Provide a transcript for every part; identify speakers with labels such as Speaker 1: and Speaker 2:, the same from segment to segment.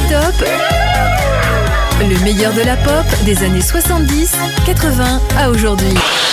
Speaker 1: Top, le meilleur de la pop des années 70, 80 à aujourd'hui.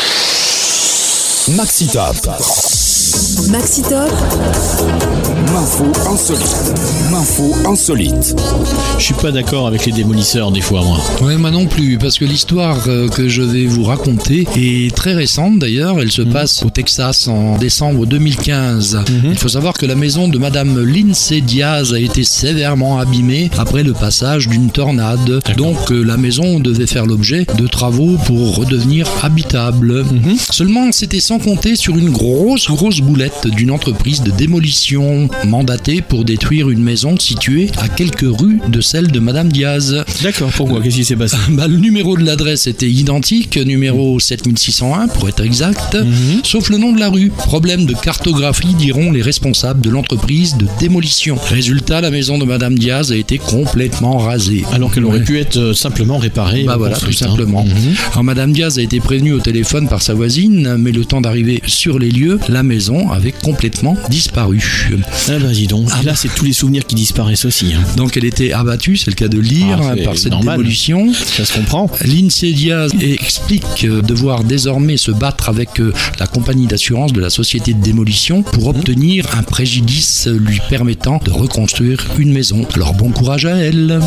Speaker 2: Maxi Top.
Speaker 1: Maxi Top,
Speaker 2: L'info insolite. L'info insolite.
Speaker 3: Je suis pas d'accord avec les démolisseurs des fois, moi.
Speaker 4: Ouais, moi non plus, parce que l'histoire que je vais vous raconter est très récente d'ailleurs. Elle se passe au Texas en décembre 2015. Il faut savoir que la maison de Madame Lindsay Diaz a été sévèrement abîmée après le passage d'une tornade. Donc la maison devait faire l'objet de travaux pour redevenir habitable. Seulement, c'était sans compter sur une grosse boulette d'une entreprise de démolition mandatée pour détruire une maison située à quelques rues de celle de Madame Diaz.
Speaker 3: D'accord, pourquoi? Qu'est-ce qui s'est passé?
Speaker 4: Le numéro de l'adresse était identique, numéro 7601 pour être exact, sauf le nom de la rue. Problème de cartographie, diront les responsables de l'entreprise de démolition. Résultat, la maison de Madame Diaz a été complètement rasée.
Speaker 3: Alors qu'elle aurait pu être simplement réparée.
Speaker 4: Voilà, tout simplement. Alors Madame Diaz a été prévenue au téléphone par sa voisine, mais le temps d'arriver sur les lieux, la maison avait complètement disparu.
Speaker 3: Ah bah dis donc, et là c'est tous les souvenirs qui disparaissent aussi. Donc
Speaker 4: elle était abattue, c'est le cas de le dire, par cette démolition.
Speaker 3: Ça se comprend.
Speaker 4: Lindsay Diaz explique devoir désormais se battre avec la compagnie d'assurance de la société de démolition pour obtenir un préjudice lui permettant de reconstruire une maison. Alors bon courage à elle.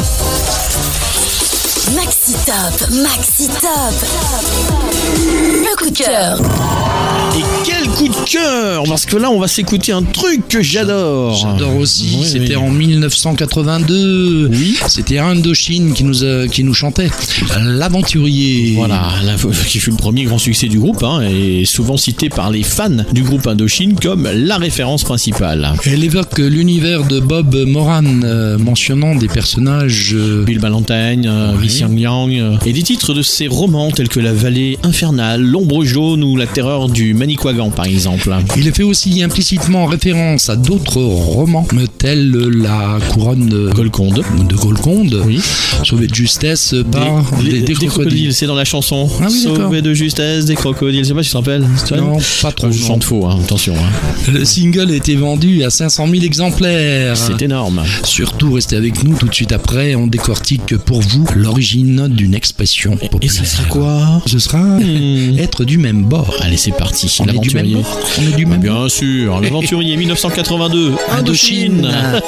Speaker 5: Maxi Top, Maxi Top. Le coup de cœur.
Speaker 3: Et quel coup de cœur! Parce que là, on va s'écouter un truc que j'adore.
Speaker 4: J'adore aussi.
Speaker 3: Oui,
Speaker 4: c'était en 1982.
Speaker 3: Oui.
Speaker 4: C'était Indochine qui nous chantait. L'aventurier.
Speaker 3: Voilà, qui fut le premier grand succès du groupe, et souvent cité par les fans du groupe Indochine comme la référence principale.
Speaker 4: Elle évoque l'univers de Bob Moran, mentionnant des personnages
Speaker 3: Bill Ballantine, Vincent Yang, et des titres de ses romans tels que La Vallée Infernale, L'Ombre Jaune ou La Terreur du Manicouagan par exemple.
Speaker 4: Il fait aussi implicitement référence à d'autres romans tels La Couronne de Golconde,
Speaker 3: Oui.
Speaker 4: Sauvé de justesse par des crocodiles.
Speaker 3: C'est dans la chanson.
Speaker 4: Ah oui,
Speaker 3: Sauvé de justesse des crocodiles. Je sais pas si tu te rappelles.
Speaker 4: Non, pas trop.
Speaker 3: Je chante faux, attention.
Speaker 4: Le single a été vendu à 500 000 exemplaires.
Speaker 3: C'est énorme.
Speaker 4: Surtout, restez avec nous tout de suite après. On décortique pour vous l'origine d'une expression populaire.
Speaker 3: Et ce sera quoi?
Speaker 4: Ce sera être du même bord.
Speaker 3: Allez, c'est parti.
Speaker 4: On est du même bord. On est du même
Speaker 3: Bien sûr. L'aventurier 1982. Indochine.